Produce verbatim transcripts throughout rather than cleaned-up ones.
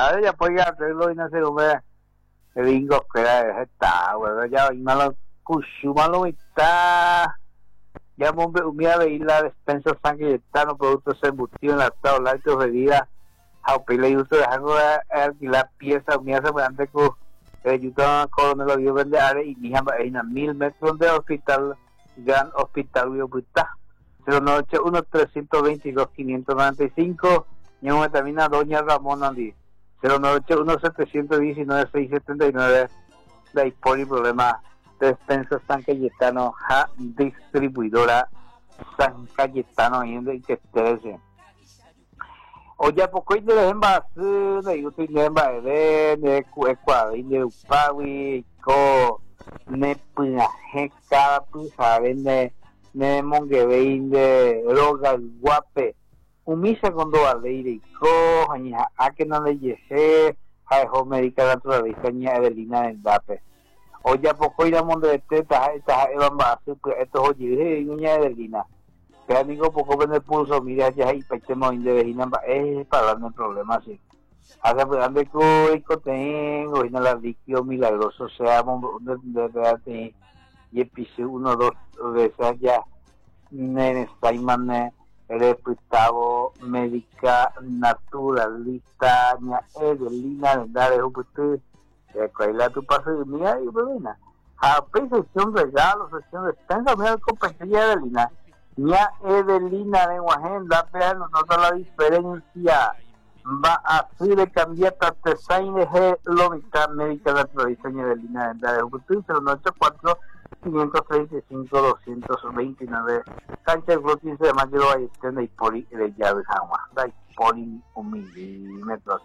padre ya puede hacerlo y no se lo ve. El bingo que era está, bueno, ya malo cuchumalo está. Ya hombre humía de la despensa sangre etano productos embutidos en la tabla de bebidas. Haupile y uso de algo alquilar piezas humía se pueden con el yuta coronel lo dio vender área y ni jamás en mil metros de hospital gran hospital Uyoputa cero nueve ocho uno tres dos dos quinientos noventa y cinco y una vitamina doña Ramón Andy cero nueve ocho uno siete uno nueve seis siete nueve de ahí por el problema de despensa San Cayetano ja distribuidora San Cayetano y en que esté oye poco y de envase de yo tengo envase de cuadrín de upawi co ne punajeca pues saben de ne mongevein de roga guape umisa con do aleire co aña a que no le llese a jo médica naturaleza ña Evelina del Dape oye poco y la monde de teta esta envase pues esto oye ña Evelina que amigo poco ven el pulso mira ya y pechemos de vecina es para darme el problema así hace pues de que tengo y no la líquido milagroso sea de de y episodio uno dos veces ya en Steinman el reputado médica naturalista ña Evelina de dar es un puto que la tu paso de mía y Evelina a sesión regalo sesión de despensa mira el compañía de Evelina ña Evelina de Guajenda pero nosotros la diferencia va a ser de cambiar design de lo mitad médica de la diseño de línea de la Ubutu cero nueve ocho cuatro cinco tres cinco dos dos nueve cancha el quince de mayo de extenda y poli de llave jamás da poli un milímetro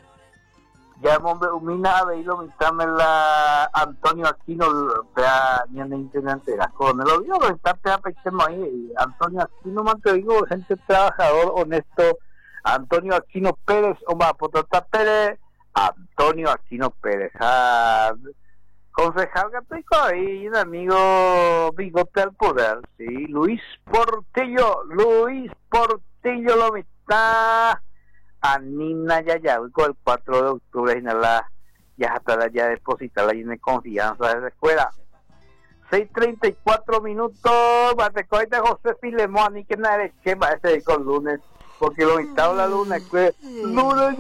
ya hombre umina a ver lo mitad me la Antonio Aquino pea ni en intendente la con el obvio lo está pea pechemo ahí Antonio Aquino man te digo gente trabajador honesto Antonio Aquino Pérez o más Potota Pérez Antonio Aquino Pérez ah, concejal católico ahí un amigo bigote al poder sí Luis Portillo Luis Portillo lo mitad a Nina Yayawico el cuatro de octubre en la ya hasta ya depositarla ahí en confianza de la escuela seis treinta y cuatro minutos bate cohete José Filemón y que nada es que va a ser con lunes porque lo invitado la luna que luna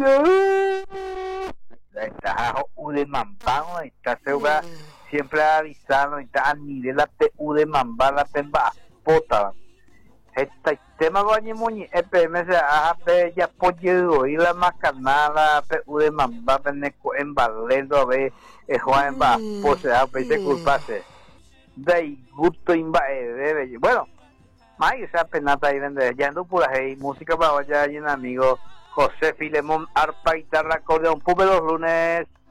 ya está u de mambano está segura siempre avisando está a nivel la pu de mamba la pemba pota este tema goñi moñi E P M se a pe ya pollo y la macanada pu de mamba peneco en balendo a ver es Juan va pose a pe se culpase de gusto imba de bueno más esa penata ahí vende ya ando pura hey música para allá y un amigo José Filemón arpa guitarra acordeón pube los lunes